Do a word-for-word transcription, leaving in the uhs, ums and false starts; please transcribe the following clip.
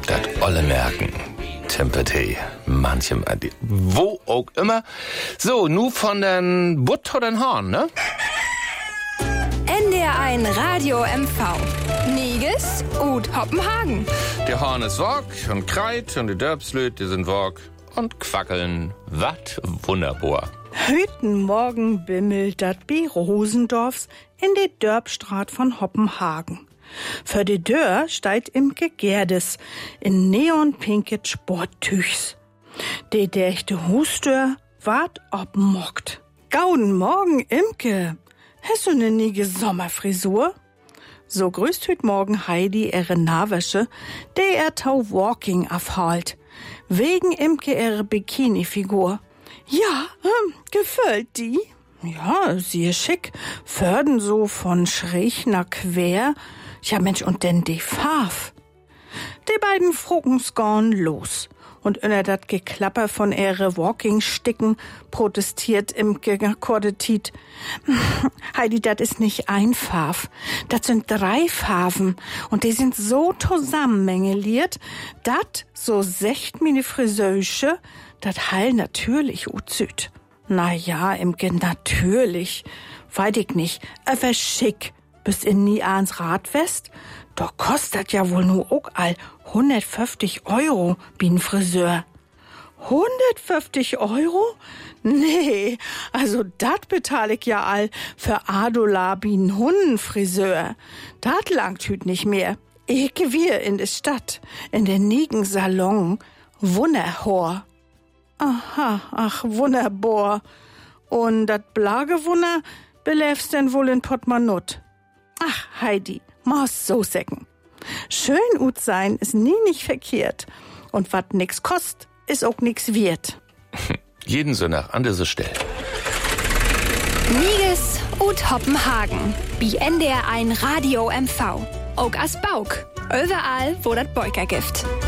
das olle Merken. Tempete, manchem, wo auch immer. So, nu von den Butt oder den Hahn, ne? N D R eins Radio M V. Niges und Hoppenhagen. Der Hahn ist wog und kreit und die Dörbslöt, die sind wog und quackeln. Wat wunderbar. Heute Morgen bimmelt dat bi Rosendorfs in de Dörbstraat von Hoppenhagen. Für die Dörr steigt Imke Gerdes in neonpinket Sporttüchs. De dächte Hustör ward obmockt. Gauden Morgen, Imke. Hast du ne nige Sommerfrisur? So grüßt hüt Morgen Heidi ihre Nahwäsche, de er tau Walking afhalt. Wegen Imke ihre Bikini-Figur. Ja, hm, gefällt die? Ja, sie ist schick. Förden so von schräg nach quer. Ja, Mensch, und denn die Farf. Die beiden Fruckens gorn los. Und unter dat Geklapper von ihre Walking-Sticken protestiert Imke Kordetit. Heidi, dat ist nicht ein Farf. Dat sind drei Farben. Und die sind so zusammenmengeliert, dat, so secht mine Friseusche, dat heil natürlich uzüt. Na ja, Imke, natürlich. Weiß ich nicht. Aber schick. Bist in nie ans Radwest? Doch kostet ja wohl nur auch all hundertfünfzig Euro, wie ein Friseur. hundertfünfzig Euro? Nee, also dat bezahl ich ja all für Adola wie ein Hundenfriseur. Dat langt hüt nicht mehr. Ich wir in der Stadt, in den nigen Salon. Wunderhor. Aha, ach, wunderbar. Und dat Blagewunner beläfst denn wohl in Portemonnaie. Ach, Heidi, muss so säcken. Schön ut sein ist nie nicht verkehrt. Und wat nix kost, ist auch nix wert. Jeden Sonntag an dieser Stelle. Niges und Hoppenhagen. Bi N D R eins Radio M V. Auch as Bauk. Überall, wo dat Beuker gibt.